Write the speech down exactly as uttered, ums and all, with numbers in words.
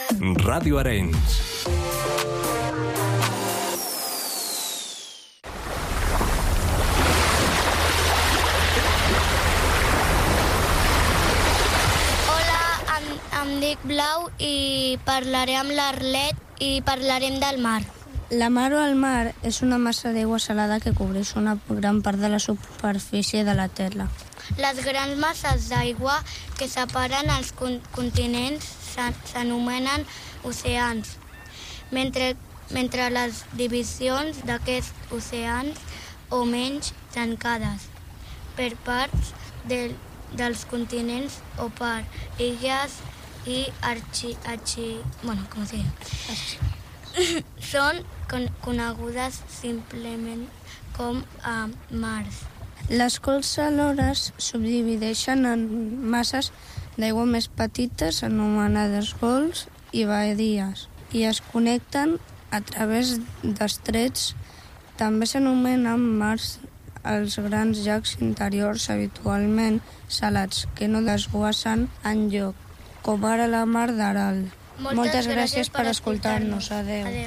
Ràdio Arenys. Em dic Blau i parlaré amb l'Arlet i parlarem del mar. La mar o el mar és una massa d'aigua salada que cobreix una gran part de la superfície de la Terra. Les grans masses d'aigua que separen els continents s'anomenen oceans, mentre, mentre les divisions d'aquests oceans o menys tancades per parts del, dels continents o per illes i archi... archi bueno, com es diu? Són con conegudes simplement com a mars. Les cols alhora subdivideixen en masses d'aigua més petites, anomenades golfs i badies, i es connecten a través d'estrets. També s'anomenen mars els grans llacs interiors habitualment salats que no desguassen enlloc, com ara la mar d'Aral. Moltes, Moltes gràcies per escoltar-nos. Adéu. Adéu.